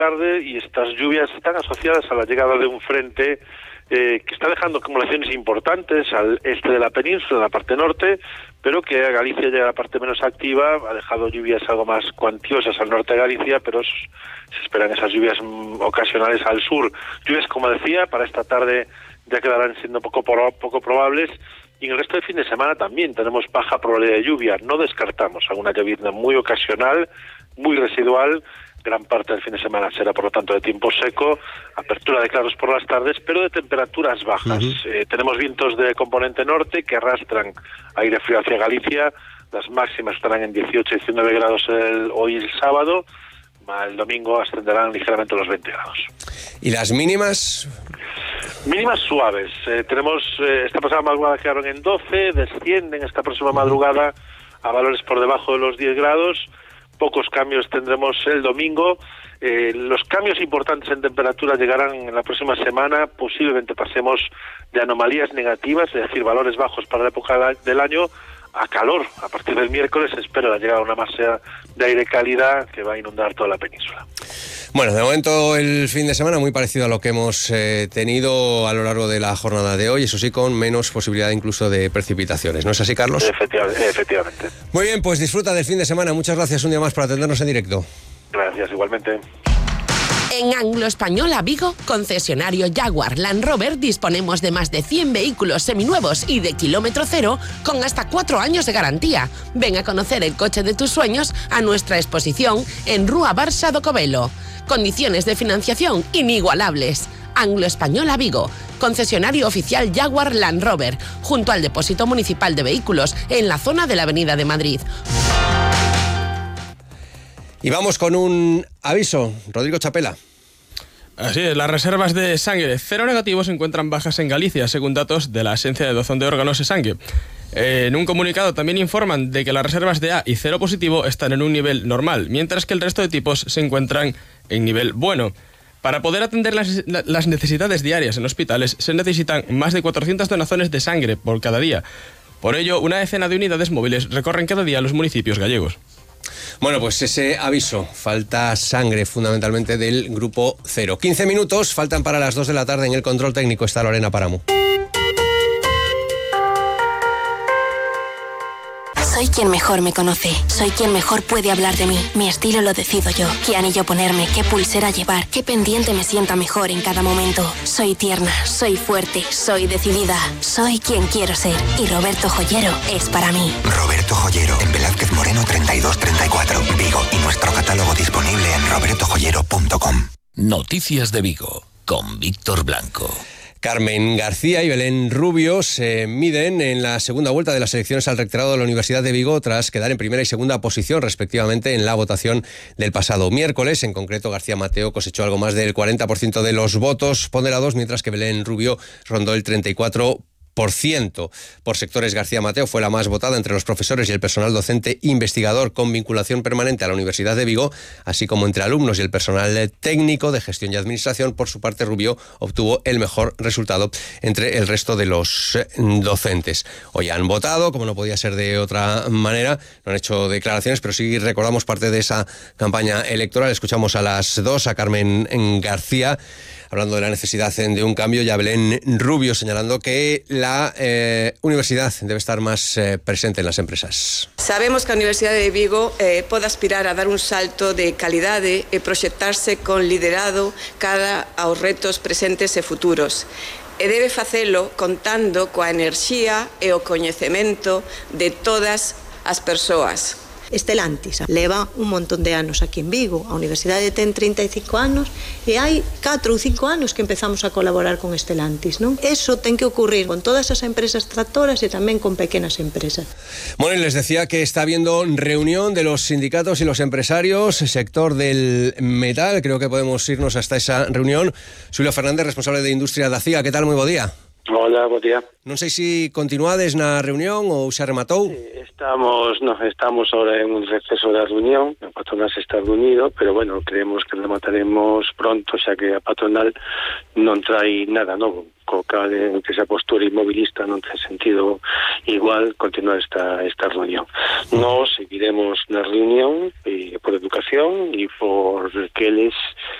tarde, y estas lluvias están asociadas a la llegada de un frente que está dejando acumulaciones importantes al este de la península, en la parte norte, pero que a Galicia llega a la parte menos activa, ha dejado lluvias algo más cuantiosas al norte de Galicia, pero se esperan esas lluvias ocasionales al sur. Lluvias, como decía, para esta tarde ya quedarán siendo poco probables, y en el resto del fin de semana también tenemos baja probabilidad de lluvia. No descartamos alguna llovizna muy ocasional, muy residual. Gran parte del fin de semana será, por lo tanto, de tiempo seco, apertura de claros por las tardes, pero de temperaturas bajas. Tenemos vientos de componente norte que arrastran aire frío hacia Galicia. Las máximas estarán en 18 y 19 grados hoy el sábado. El domingo ascenderán ligeramente los 20 grados. ¿Y las mínimas? Mínimas suaves. Tenemos esta pasada madrugada quedaron en 12, descienden esta próxima madrugada a valores por debajo de los 10 grados. Pocos cambios tendremos el domingo. Los cambios importantes en temperatura llegarán en la próxima semana. Posiblemente pasemos de anomalías negativas, es decir, valores bajos para la época del año, a calor. A partir del miércoles se espera la llegada de una masa de aire cálida que va a inundar toda la península. Bueno, de momento el fin de semana muy parecido a lo que hemos tenido a lo largo de la jornada de hoy, eso sí, con menos posibilidad incluso de precipitaciones. ¿No es así, Carlos? Efectivamente. Muy bien, pues disfruta del fin de semana. Muchas gracias un día más por atendernos en directo. Gracias, igualmente. En Anglo Española Vigo, concesionario Jaguar Land Rover, disponemos de más de 100 vehículos seminuevos y de kilómetro cero con hasta 4 años de garantía. Ven a conocer el coche de tus sueños a nuestra exposición en Rúa Barça do Covelo. Condiciones de financiación inigualables. Anglo Española Vigo, concesionario oficial Jaguar Land Rover, junto al depósito municipal de vehículos en la zona de la Avenida de Madrid. Y vamos con un aviso. Rodrigo Chapela. Así es, las reservas de sangre cero negativo se encuentran bajas en Galicia, según datos de la Agencia de Dozón de Órganos e Sangue. En un comunicado también informan de que las reservas de A y cero positivo están en un nivel normal, mientras que el resto de tipos se encuentran en nivel bueno. Para poder atender las necesidades diarias en hospitales se necesitan más de 400 donaciones de sangre por cada día. Por ello, una decena de unidades móviles recorren cada día los municipios gallegos. Bueno, pues ese aviso, falta sangre fundamentalmente del grupo 0. 15 minutos, faltan para las 2 de la tarde. En el control técnico está Lorena Páramo. Soy quien mejor me conoce, soy quien mejor puede hablar de mí. Mi estilo lo decido yo, qué anillo ponerme, qué pulsera llevar, qué pendiente me sienta mejor en cada momento. Soy tierna, soy fuerte, soy decidida, soy quien quiero ser. Y Roberto Joyero es para mí. Roberto Joyero, en Velázquez Moreno 3234, Vigo, y nuestro catálogo disponible en robertojoyero.com. Noticias de Vigo, con Víctor Blanco. Carmen García y Belén Rubio se miden en la segunda vuelta de las elecciones al rectorado de la Universidad de Vigo tras quedar en primera y segunda posición respectivamente en la votación del pasado miércoles. En concreto, García Mateo cosechó algo más del 40% de los votos ponderados, mientras que Belén Rubio rondó el 34%. Por sectores, García Mateo fue la más votada entre los profesores y el personal docente investigador con vinculación permanente a la Universidad de Vigo, así como entre alumnos y el personal técnico de gestión y administración. Por su parte, Rubio obtuvo el mejor resultado entre el resto de los docentes. Hoy han votado, como no podía ser de otra manera, no han hecho declaraciones, pero sí recordamos parte de esa campaña electoral. Escuchamos a las 2 a Carmen García hablando de la necesidad de un cambio, y a Belén Rubio señalando que la universidad debe estar más presente en las empresas. Sabemos que a Universidade de Vigo pode aspirar a dar un salto de calidade e proxectarse con liderado cara aos retos presentes e futuros. E debe facelo contando coa enerxía e o coñecemento de todas as persoas. Estelantis leva un montón de anos aquí en Vigo, a Universidade ten 35 anos e hai 4 ou 5 anos que empezamos a colaborar con Estelantis, non? Eso ten que ocurrir con todas as empresas tractoras e tamén con pequenas empresas. Bueno, y les decía que está habiendo reunión de los sindicatos y los empresarios, sector del metal. Creo que podemos irnos hasta esa reunión. Xulio Fernández, responsable de Industria da CIA. Que tal? Moi bo día. Hola, bo día. Non sei se continuades na reunión ou xa rematou. Estamos ahora en un receso da reunión, a patronal se está reunido, pero bueno, creemos que remataremos pronto, xa que a patronal non trae nada novo, co cal que esa postura inmovilista non ten sentido igual continuar esta reunión. Nos seguiremos na reunión por educación e por que eles